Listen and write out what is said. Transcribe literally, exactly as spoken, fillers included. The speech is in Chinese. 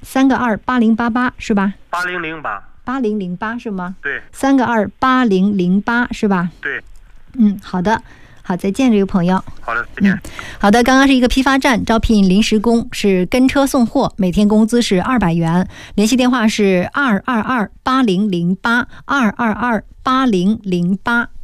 三个二八零八八是吧？ 八零零八。 八零零八是吗？ 对。 三个二八零零八是吧？ 对。 嗯，好的。好，再见，这个朋友。 好的，再见。 嗯，好的，刚刚是一个批发站招聘临时工，是跟车送货，每天工资是二百元，联系电话是二二二八零零八二二二八零零八。